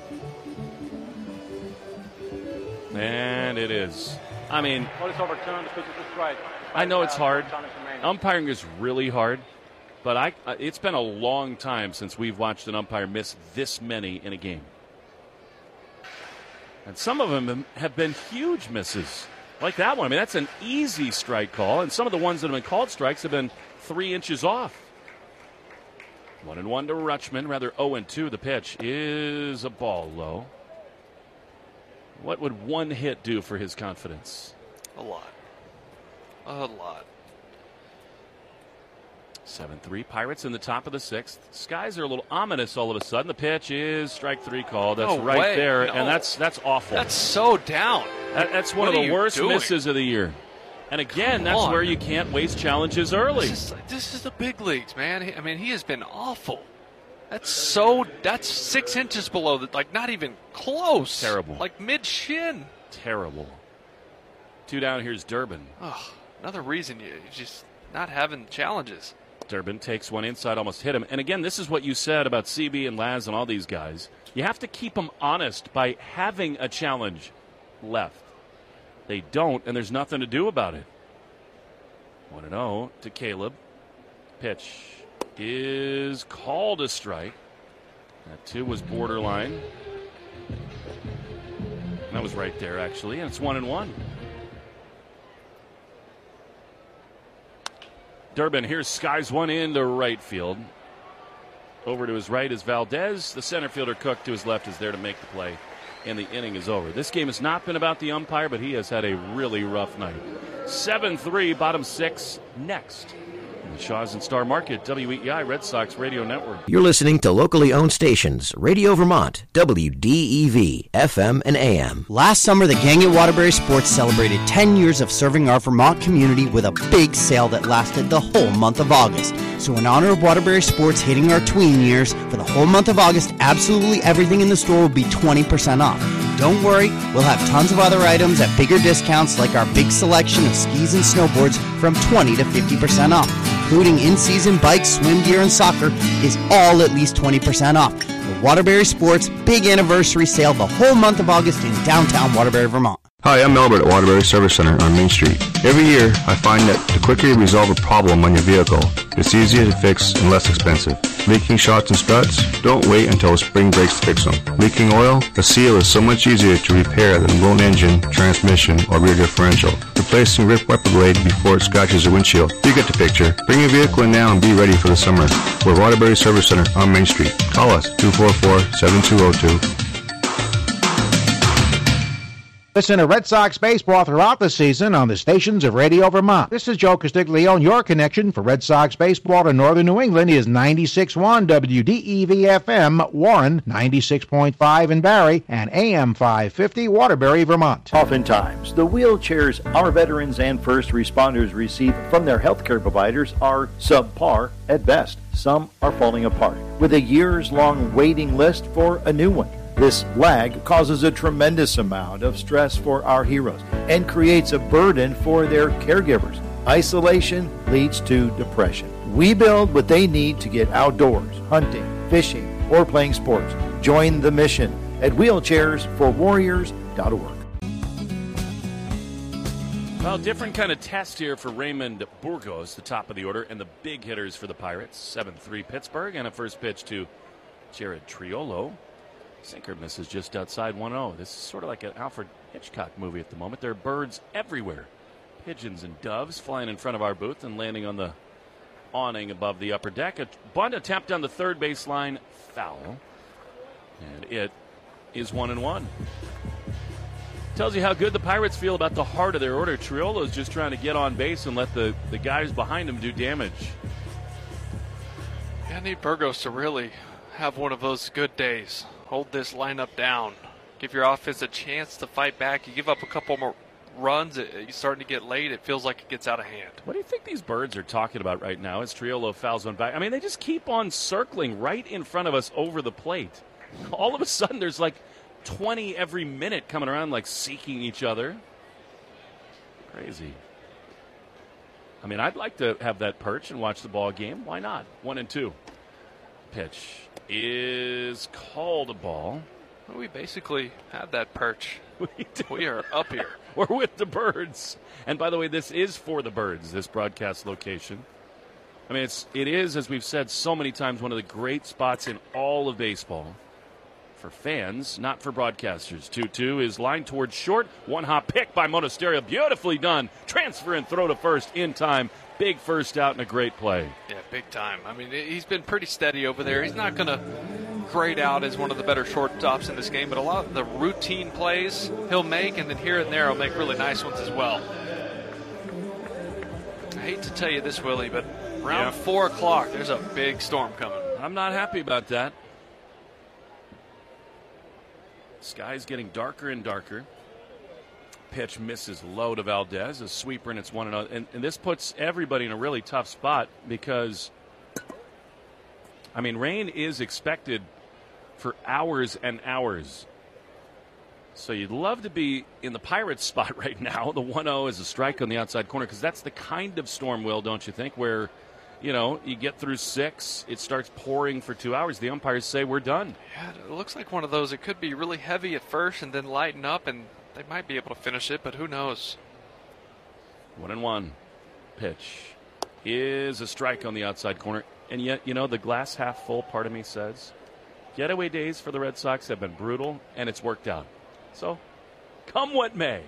And it is. I mean, Ball is overturned. The pitch is a strike. I know it's hard. Challenge remaining. Umpiring is really hard, but I, it's been a long time since we've watched an umpire miss this many in a game. And some of them have been huge misses, like that one. I mean, that's an easy strike call, and some of the ones that have been called strikes have been three inches off. One and one to Rutschman, rather oh and two. The pitch is a ball low. What would one hit do for his confidence? A lot. A lot. seven three. Pirates in the top of the sixth. Skies are a little ominous all of a sudden. The pitch is strike three call. That's no right way. there, no. and that's that's awful. That's so down. That, that's one what of the worst doing? misses of the year. And again, Come that's on. where you can't waste challenges early. This is, this is the big leagues, man. I mean, he has been awful. That's so. That's six inches below the, like not even close. Terrible. Like mid shin. Terrible. Two down. Here's Durbin. Oh, another reason you you're just not having challenges. Durbin takes one inside, almost hit him. And again, this is what you said about C B and Laz and all these guys. You have to keep them honest by having a challenge left. They don't, and there's nothing to do about it. one and oh to Caleb. Pitch is called a strike. That two was borderline. That was right there, actually, and it's one and one. Durbin, here's skies one into right field. Over to his right is Valdez. The center fielder Cook to his left is there to make the play, and the inning is over. This game has not been about the umpire, but he has had a really rough night. seven three, bottom six, next. In the Shaw's and Star Market, W E E I Red Sox Radio Network. You're listening to locally owned stations, Radio Vermont, W D E V, F M and A M. Last summer, the gang at Waterbury Sports celebrated ten years of serving our Vermont community with a big sale that lasted the whole month of August. So in honor of Waterbury Sports hitting our tween years, for the whole month of August, absolutely everything in the store will be twenty percent off. Don't worry, we'll have tons of other items at bigger discounts like our big selection of skis and snowboards from twenty to fifty percent off, including in-season bikes, swim gear, and soccer is all at least twenty percent off. The Waterbury Sports Big Anniversary Sale the whole month of August in downtown Waterbury, Vermont. Hi, I'm Albert at Waterbury Service Center on Main Street. Every year, I find that the quicker you resolve a problem on your vehicle, it's easier to fix and less expensive. Leaking shocks and struts? Don't wait until spring breaks to fix them. Leaking oil? A seal is so much easier to repair than a blown engine, transmission, or rear differential. Replacing a ripped wiper blade before it scratches your windshield. You get the picture. Bring your vehicle in now and be ready for the summer. We're Waterbury Service Center on Main Street. Call us, two four four, seven two zero two. Listen to Red Sox baseball throughout the season on the stations of Radio Vermont. This is Joe Castiglione. Your connection for Red Sox baseball to northern New England is ninety-six point one W D E V F M, Warren, ninety-six point five in Barrie, and A M five fifty, Waterbury, Vermont. Oftentimes, the wheelchairs our veterans and first responders receive from their healthcare providers are subpar at best. Some are falling apart, with a years-long waiting list for a new one. This lag causes a tremendous amount of stress for our heroes and creates a burden for their caregivers. Isolation leads to depression. We build what they need to get outdoors, hunting, fishing, or playing sports. Join the mission at wheelchairs for warriors dot org. Well, different kind of test here for Raymond Burgos, the top of the order, and the big hitters for the Pirates. seven three Pittsburgh, and a first pitch to Jared Triolo. Sinker misses just outside one oh. This is sort of like an Alfred Hitchcock movie at the moment. There are birds everywhere. Pigeons and doves flying in front of our booth and landing on the awning above the upper deck. A bunt attempt on the third baseline, foul. it is one and one. Tells you how good the Pirates feel about the heart of their order. Triolo's just trying to get on base and let the, the guys behind him do damage. Yeah, I need Burgos to really have one of those good days. Hold this lineup down. Give your offense a chance to fight back. You give up a couple more runs, it, you're starting to get late. It feels like it gets out of hand. What do you think these birds are talking about right now as Triolo fouls one back? I mean, they just keep on circling right in front of us over the plate. All of a sudden, there's like twenty every minute coming around, like seeking each other. Crazy. I mean, I'd like to have that perch and watch the ball game. Why not? One and two. Pitch is called a ball. Well, we basically have that perch. We, we are up here. We're with the birds. And by the way, this is for the birds, this broadcast location. I mean, it's, it is, as we've said so many times, one of the great spots in all of baseball. For fans, not for broadcasters. two two is lined towards short. One hop pick by Monasterio. Beautifully done. Transfer and throw to first in time. Big first out and a great play. Yeah, big time. I mean, he's been pretty steady over there. He's not going to grade out as one of the better shortstops in this game, but a lot of the routine plays he'll make, and then here and there he'll make really nice ones as well. I hate to tell you this, Willie, but around yeah. four o'clock, there's a big storm coming. I'm not happy about that. Sky's getting darker and darker. Pitch misses low to Valdez. A sweeper, and it's one and oh. And, and this puts everybody in a really tough spot because, I mean, rain is expected for hours and hours. So you'd love to be in the Pirates spot right now. The one oh is a strike on the outside corner because that's the kind of storm, Will, don't you think, where, you know, you get through six, it starts pouring for two hours. The umpires say we're done. Yeah, it looks like one of those. It could be really heavy at first and then lighten up, and they might be able to finish it, but who knows? One and one. Pitch is a strike on the outside corner. And yet, you know, the glass half full part of me says getaway days for the Red Sox have been brutal, and it's worked out. So, come what may.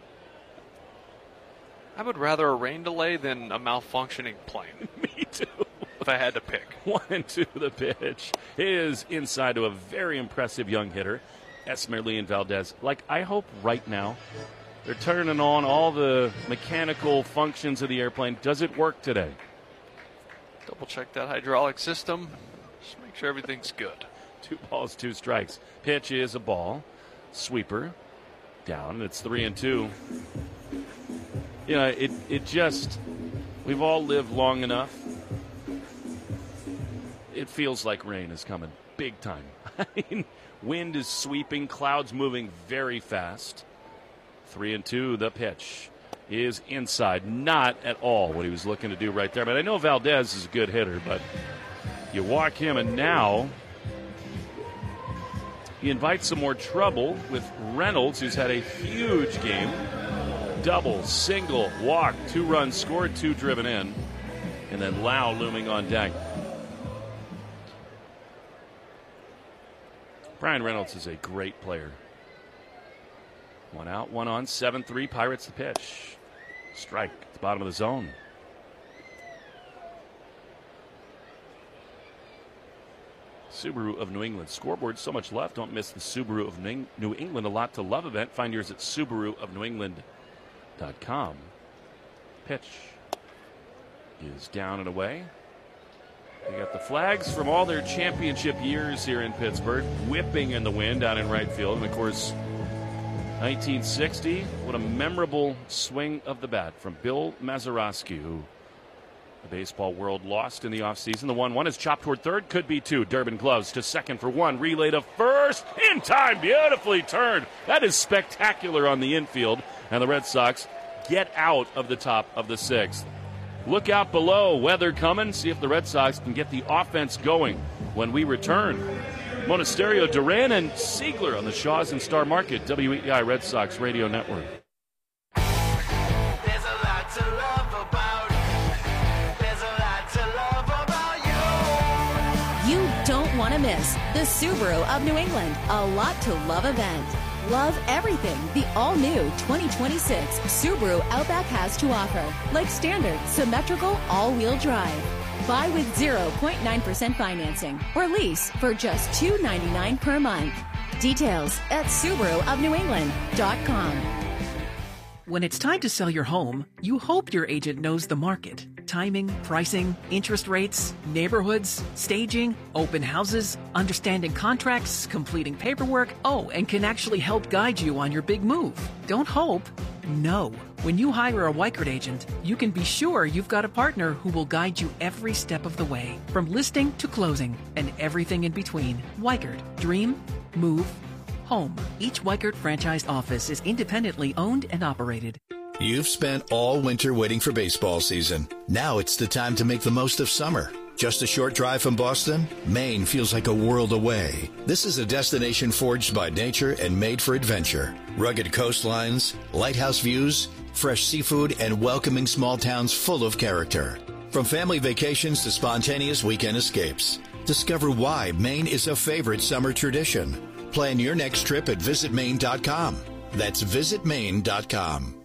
I would rather a rain delay than a malfunctioning plane. Me too. If I had to pick. One and two, the pitch is inside to a very impressive young hitter, Esmeralda Valdez. Like, I hope right now they're turning on all the mechanical functions of the airplane. Does it work today? Double check that hydraulic system. Just make sure everything's good. Two balls, two strikes. Pitch is a ball. Sweeper. Down. It's three and two. You know, it, it just, we've all lived long enough. It feels like rain is coming big time. I mean, wind is sweeping, clouds moving very fast. Three and two, the pitch is inside. Not at all what he was looking to do right there. But I know Valdez is a good hitter, but you walk him, and now he invites some more trouble with Reynolds, who's had a huge game. Double, single, walk, two runs scored, two driven in, and then Lau looming on deck. Brian Reynolds is a great player. One out, one on, seven three, Pirates the pitch. Strike at the bottom of the zone. Subaru of New England. Scoreboard, so much left. Don't miss the Subaru of New England A Lot to Love event. Find yours at Subaru of New England dot com. Pitch is down and away. They got the flags from all their championship years here in Pittsburgh, whipping in the wind down in right field. And, of course, nineteen sixty, what a memorable swing of the bat from Bill Mazeroski, who the baseball world lost in the offseason. The one one is chopped toward third, could be two. Durbin gloves to second for one. Relay to first. In time, beautifully turned. That is spectacular on the infield. And the Red Sox get out of the top of the sixth. Look out below. Weather coming. See if the Red Sox can get the offense going when we return. Monasterio, Duran, and Siegler on the Shaws and Star Market. W E I Red Sox Radio Network. Don't want to miss the Subaru of New England A Lot to Love event. Love everything the all-new twenty twenty-six Subaru Outback has to offer, like standard, symmetrical, all-wheel drive. Buy with zero point nine percent financing or lease for just two hundred ninety-nine dollars per month. Details at Subaru of New England dot com. When it's time to sell your home, you hope your agent knows the market. Timing, pricing, interest rates, neighborhoods, staging, open houses, understanding contracts, completing paperwork, oh, and can actually help guide you on your big move. Don't hope. No. When you hire a Weichert agent, you can be sure you've got a partner who will guide you every step of the way, from listing to closing, and everything in between. Weichert. Dream. Move. Home. Each Weichert franchised office is independently owned and operated. You've spent all winter waiting for baseball season. Now it's the time to make the most of summer. Just a short drive from Boston, Maine feels like a world away. This is a destination forged by nature and made for adventure. Rugged coastlines, lighthouse views, fresh seafood, and welcoming small towns full of character. From family vacations to spontaneous weekend escapes. Discover why Maine is a favorite summer tradition. Plan your next trip at visit maine dot com. That's visit maine dot com.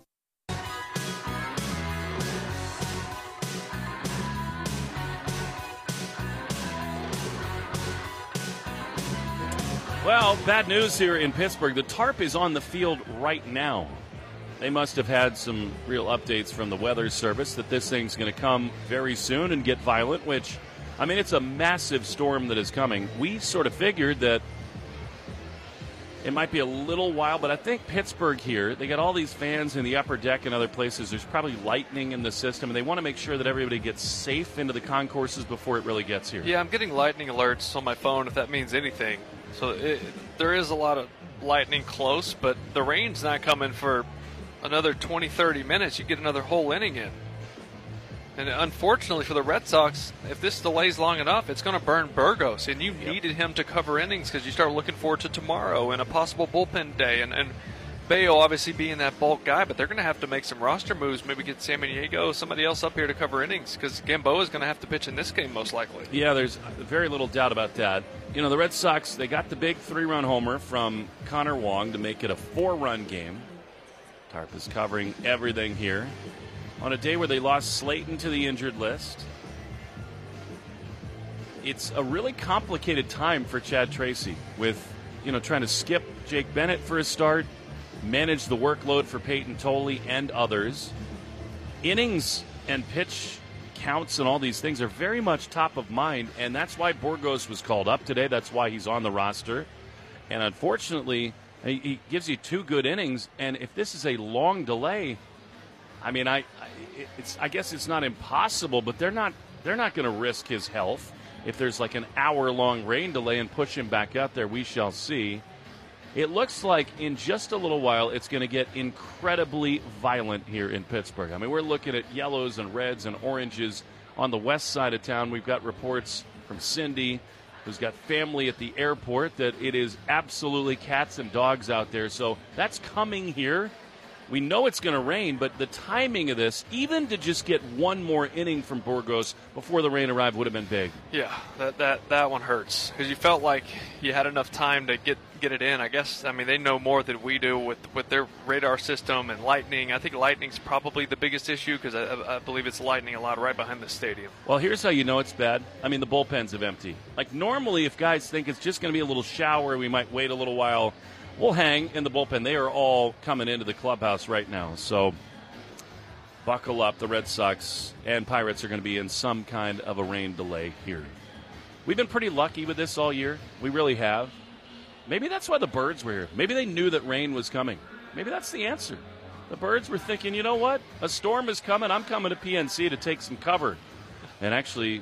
Well, bad news here in Pittsburgh. The tarp is on the field right now. They must have had some real updates from the Weather Service that this thing's going to come very soon and get violent, which, I mean, it's a massive storm that is coming. We sort of figured that it might be a little while, but I think Pittsburgh here, they got all these fans in the upper deck and other places. There's probably lightning in the system, and they want to make sure that everybody gets safe into the concourses before it really gets here. Yeah, I'm getting lightning alerts on my phone, if that means anything. So it, there is a lot of lightning close, but the rain's not coming for another twenty, thirty minutes. You get another whole inning in. And unfortunately for the Red Sox, if this delays long enough, it's going to burn Burgos. And you yep. needed him to cover innings because you start looking forward to tomorrow and a possible bullpen day. And, and Bayo obviously being that bulk guy, but they're going to have to make some roster moves. Maybe get Samaniego, somebody else up here to cover innings because Gamboa is going to have to pitch in this game most likely. Yeah, there's very little doubt about that. You know, the Red Sox, they got the big three-run homer from Connor Wong to make it a four-run game. Tarp is covering everything here. On a day where they lost Slayton to the injured list. It's a really complicated time for Chad Tracy with, you know, trying to skip Jake Bennett for a start, manage the workload for Peyton Tolley and others. Innings and pitch counts and all these things are very much top of mind, and that's why Burgos was called up today. That's why he's on the roster. And unfortunately, he gives you two good innings, and if this is a long delay, I mean, I, it's, I guess it's not impossible, but they're not, they're not going to risk his health. If there's like an hour-long rain delay and push him back out there, we shall see. It looks like in just a little while it's going to get incredibly violent here in Pittsburgh. I mean, we're looking at yellows and reds and oranges on the west side of town. We've got reports from Cindy, who's got family at the airport, that it is absolutely cats and dogs out there. So that's coming here. We know it's going to rain, but the timing of this, even to just get one more inning from Burgos before the rain arrived, would have been big. Yeah, that that, that one hurts because you felt like you had enough time to get, get it in. I guess, I mean, they know more than we do with, with their radar system and lightning. I think lightning's probably the biggest issue because I, I believe it's lightning a lot right behind the stadium. Well, here's how you know it's bad. I mean, the bullpens have emptied. Like, normally if guys think it's just going to be a little shower, we might wait a little while. We'll hang in the bullpen. They are all coming into the clubhouse right now. So buckle up. The Red Sox and Pirates are going to be in some kind of a rain delay here. We've been pretty lucky with this all year. We really have. Maybe that's why the Birds were here. Maybe they knew that rain was coming. Maybe that's the answer. The Birds were thinking, you know what? A storm is coming. I'm coming to P N C to take some cover. And actually,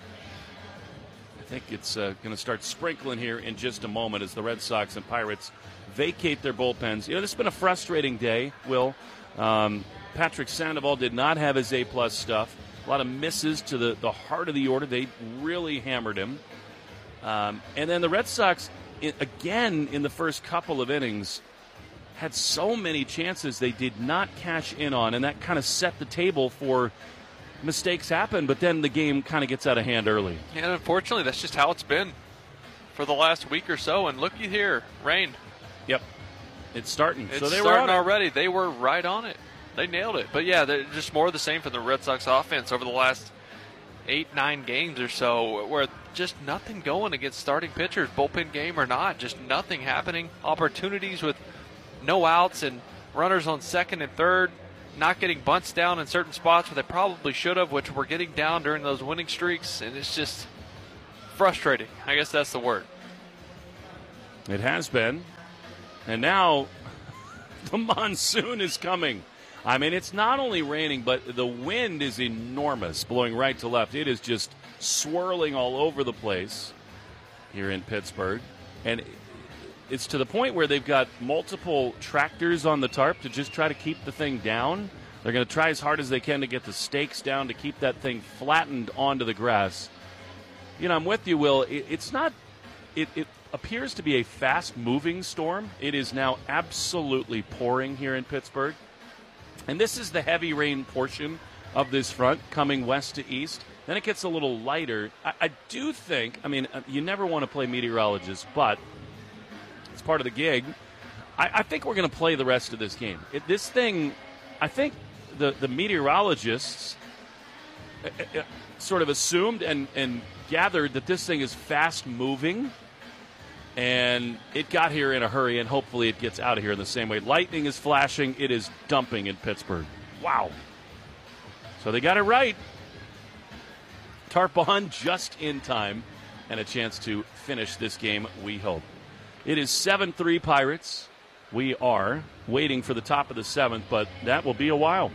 I think it's uh, going to start sprinkling here in just a moment as the Red Sox and Pirates vacate their bullpens. You know, this has been a frustrating day, Will. Um, Patrick Sandoval did not have his A-plus stuff. A lot of misses to the, the heart of the order. They really hammered him. Um, and then the Red Sox, in, again, in the first couple of innings, had so many chances they did not cash in on, and that kind of set the table for mistakes happen, but then the game kind of gets out of hand early. And unfortunately, that's just how it's been for the last week or so. And looky here, rain. Yep, it's starting. It's so they starting were already. They were right on it. They nailed it. But yeah, they're just more of the same for the Red Sox offense over the last eight, nine games or so where just nothing going against starting pitchers, bullpen game or not, just nothing happening. Opportunities with no outs and runners on second and third, not getting bunts down in certain spots where they probably should have, which were getting down during those winning streaks, and it's just frustrating. I guess that's the word. It has been. And now the monsoon is coming. I mean, it's not only raining, but the wind is enormous, blowing right to left. It is just swirling all over the place here in Pittsburgh. And it's to the point where they've got multiple tractors on the tarp to just try to keep the thing down. They're going to try as hard as they can to get the stakes down to keep that thing flattened onto the grass. You know, I'm with you, Will. It, it's not it, – it appears to be a fast-moving storm. It is now absolutely pouring here in Pittsburgh. And this is the heavy rain portion of this front coming west to east. Then it gets a little lighter. I, I do think – I mean, you never want to play meteorologist, but – it's part of the gig. I, I think we're going to play the rest of this game. It, this thing, I think the, the meteorologists uh, uh, sort of assumed and, and gathered that this thing is fast-moving, and it got here in a hurry, and hopefully it gets out of here in the same way. Lightning is flashing. It is dumping in Pittsburgh. Wow. So they got it right. Tarp on just in time, and a chance to finish this game, we hope. It is seven three Pirates. We are waiting for the top of the seventh, but that will be a while.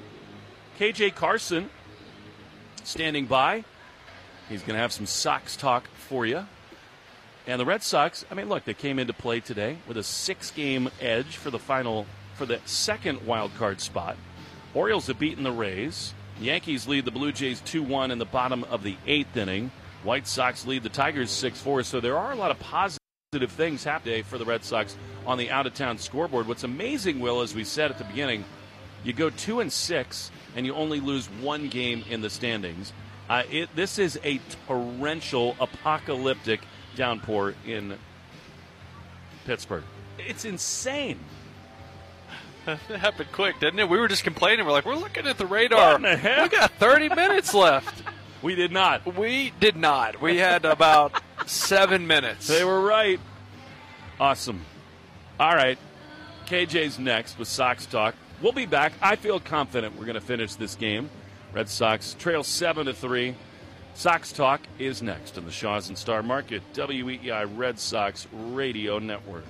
K J Carson standing by. He's going to have some Sox talk for you. And the Red Sox, I mean, look, they came into play today with a six-game edge for the final, for the second wild card spot. Orioles have beaten the Rays. Yankees lead the Blue Jays two one in the bottom of the eighth inning. White Sox lead the Tigers six four. So there are a lot of positive Positive things happen for the Red Sox on the out-of-town scoreboard. What's amazing, Will, as we said at the beginning, you go two and six, and you only lose one game in the standings. Uh, it, this is a torrential, apocalyptic downpour in Pittsburgh. It's insane. It happened quick, didn't it? We were just complaining. We're like, we're looking at the radar. What in the heck? We got thirty minutes left. We did not. We did not. We had about seven minutes. They were right. Awesome. All right. K J's next with Sox Talk. We'll be back. I feel confident we're going to finish this game. Red Sox trail seven to three. Sox Talk is next on the Shaws and Star Market W E E I Red Sox Radio Network.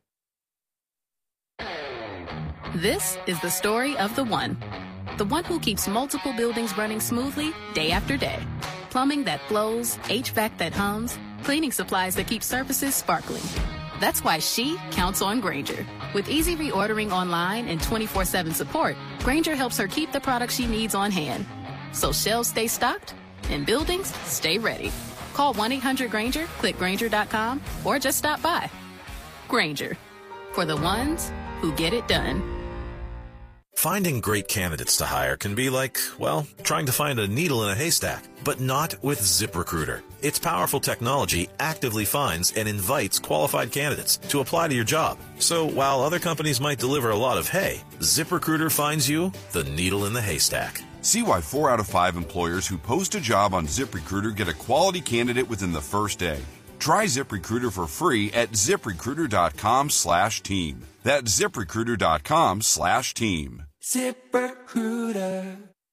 This is the story of the one. The one who keeps multiple buildings running smoothly day after day. Plumbing that flows, H V A C that hums, cleaning supplies that keep surfaces sparkling. That's why she counts on Grainger. With easy reordering online and twenty-four seven support, Grainger helps her keep the products she needs on hand. So shelves stay stocked and buildings stay ready. Call one eight hundred Grainger, click Grainger dot com, or just stop by. Grainger, for the ones who get it done. Finding great candidates to hire can be like, well, trying to find a needle in a haystack, but not with ZipRecruiter. Its powerful technology actively finds and invites qualified candidates to apply to your job. So while other companies might deliver a lot of hay, ZipRecruiter finds you the needle in the haystack. See why four out of five employers who post a job on ZipRecruiter get a quality candidate within the first day. Try ZipRecruiter for free at ZipRecruiter.com slash team. That's ZipRecruiter.com slash team. ZipRecruiter.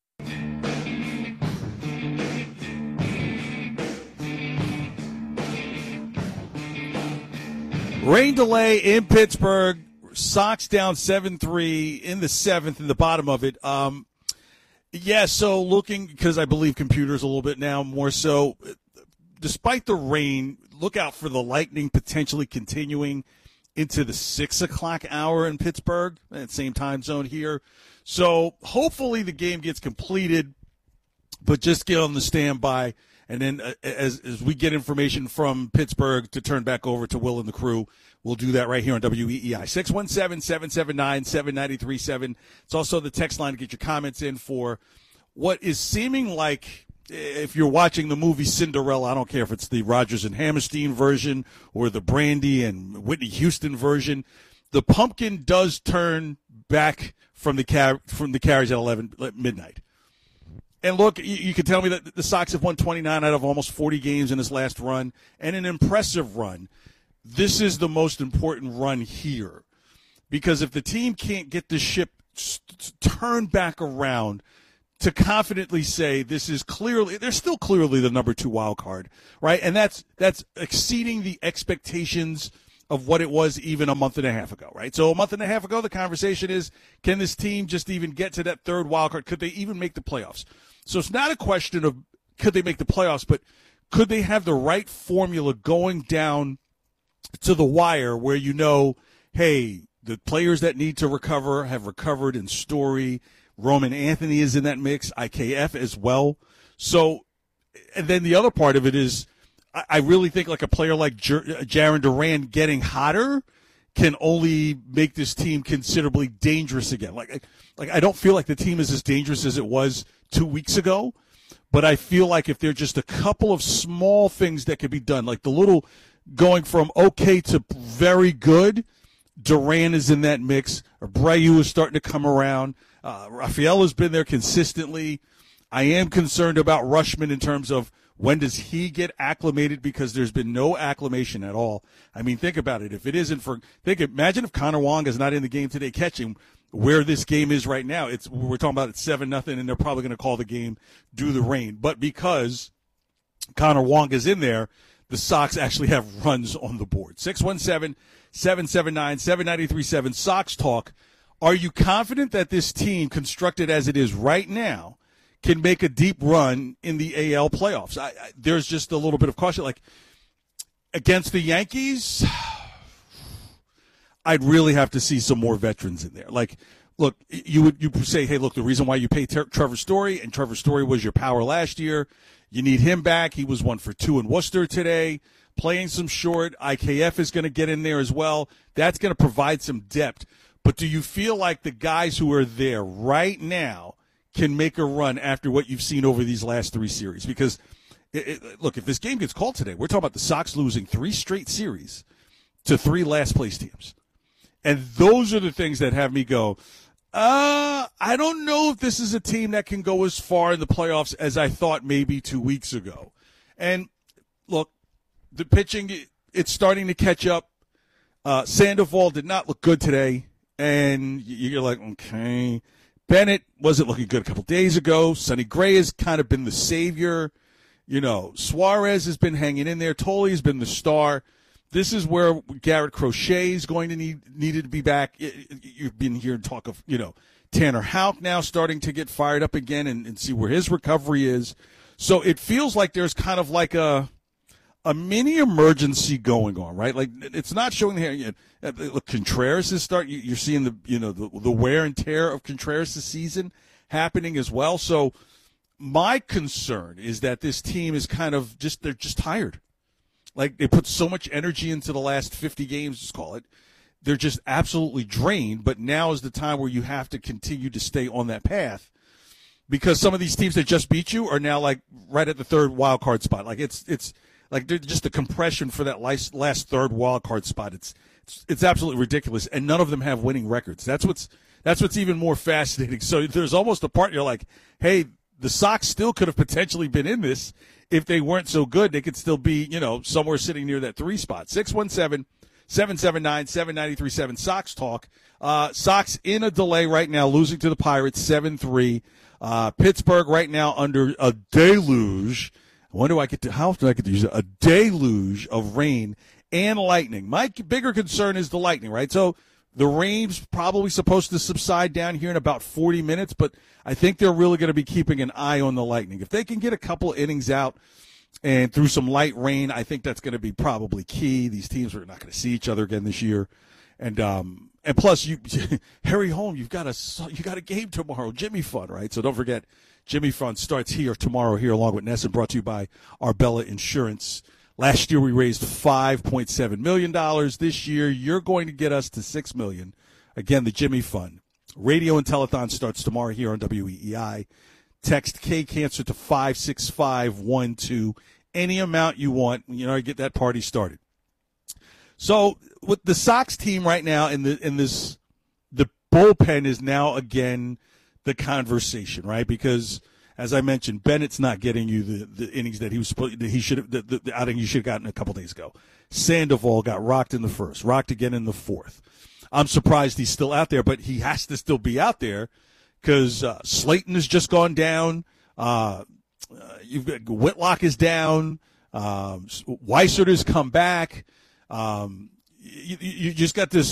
Rain delay in Pittsburgh. Sox down seven three in the seventh, in the bottom of it. Um, yeah, so looking, because I believe computers a little bit now more so, despite the rain, look out for the lightning potentially continuing into the six o'clock hour in Pittsburgh, that same time zone here. So hopefully the game gets completed, but just get on the standby. And then uh, as as we get information from Pittsburgh to turn back over to Will and the crew, we'll do that right here on W E E I. six one seven, seven seven nine, seven nine three seven. It's also the text line to get your comments in for what is seeming like, if you're watching the movie Cinderella, I don't care if it's the Rodgers and Hammerstein version or the Brandy and Whitney Houston version, the pumpkin does turn back from the car- from the carriage at eleven midnight. And look, you, you can tell me that the Sox have won twenty-nine out of almost forty games in this last run, and an impressive run. This is the most important run here. Because if the team can't get the ship turned back around to confidently say this is clearly, they're still clearly the number two wild card, right? And that's that's exceeding the expectations of what it was even a month and a half ago, right? So a month and a half ago, the conversation is, can this team just even get to that third wild card? Could they even make the playoffs? So it's not a question of could they make the playoffs, but could they have the right formula going down to the wire where you know, hey, the players that need to recover have recovered in Story. Roman Anthony is in that mix, I K F as well. So, and then the other part of it is, I really think like a player like Jarren Duran getting hotter can only make this team considerably dangerous again. Like, like I don't feel like the team is as dangerous as it was two weeks ago, but I feel like if there are just a couple of small things that could be done, like the little going from okay to very good, Duran is in that mix. Abreu is starting to come around. Uh, Rafael has been there consistently. I am concerned about Rutschman in terms of when does he get acclimated, because there's been no acclimation at all. I mean, think about it. If it isn't for think, imagine if Connor Wong is not in the game today catching where this game is right now. It's we're talking about it's seven nothing, and they're probably going to call the game due to the rain. But because Connor Wong is in there, the Sox actually have runs on the board. six one seven, seven seven nine, seven nine three seven Sox Talk. Are you confident that this team, constructed as it is right now, can make a deep run in the A L playoffs? I, I, there's just a little bit of caution. Like, against the Yankees, I'd really have to see some more veterans in there. Like, look, you would you say, hey, look, the reason why you pay Ter- Trevor Story, and Trevor Story was your power last year, you need him back. He was one for two in Worcester today, playing some short. I K F is going to get in there as well. That's going to provide some depth. But do you feel like the guys who are there right now can make a run after what you've seen over these last three series? Because, it, it, look, if this game gets called today, we're talking about the Sox losing three straight series to three last-place teams. And those are the things that have me go, uh, I don't know if this is a team that can go as far in the playoffs as I thought maybe two weeks ago. And, look, the pitching, it's starting to catch up. Uh, Sandoval did not look good today. And you're like, okay. Bennett wasn't looking good a couple days ago. Sonny Gray has kind of been the savior. You know, Suarez has been hanging in there. Tolley has been the star. This is where Garrett Crochet is going to need needed to be back. You've been hearing talk of, you know, Tanner Houck now starting to get fired up again and, and see where his recovery is. So it feels like there's kind of like a a mini emergency going on, right? Like, it's not showing here. You know, look, Contreras is starting. You're seeing the you know the, the wear and tear of Contreras' season happening as well. So my concern is that this team is kind of just they're just tired. Like, they put so much energy into the last fifty games, let's call it. They're just absolutely drained. But now is the time where you have to continue to stay on that path, because some of these teams that just beat you are now like right at the third wild card spot. Like it's it's. Like, just the compression for that last, last third wild card spot, it's, it's it's absolutely ridiculous, and none of them have winning records. That's what's that's what's even more fascinating. So there's almost a part you're like, hey, the Sox still could have potentially been in this if they weren't so good. They could still be, you know, somewhere sitting near that three spot. six one seven, seven seven nine, seven nine three seven Sox Talk. Uh, Sox in a delay right now, losing to the Pirates seven three. Uh, Pittsburgh right now under a deluge. When do I get to, how often do I get to use it? A deluge of rain and lightning. My bigger concern is the lightning, right? So the rain's probably supposed to subside down here in about forty minutes, but I think they're really going to be keeping an eye on the lightning. If they can get a couple innings out and through some light rain, I think that's going to be probably key. These teams are not going to see each other again this year. And, um, and plus, you, Harry Holm, you've got a, you got a game tomorrow, Jimmy Fun, right? So don't forget, Jimmy Fun starts here tomorrow here along with Ness, and brought to you by Arbella Insurance. Last year we raised five point seven million dollars. This year you're going to get us to six million dollars. Again, the Jimmy Fun. Radio and telethon starts tomorrow here on W E E I. Text K-Cancer to five six five one two. Any amount you want, you know, get that party started. So with the Sox team right now in the in this, the bullpen is now again the conversation, right? Because as I mentioned, Bennett's not getting you the, the innings that he was supposed. That he should have the, the, the outing you should have gotten a couple days ago. Sandoval got rocked in the first, rocked again in the fourth. I'm surprised he's still out there, but he has to still be out there because uh, Slayton has just gone down. Uh, uh, you've got Whitlock is down. Um, Weissert has come back. Um, you, you just got this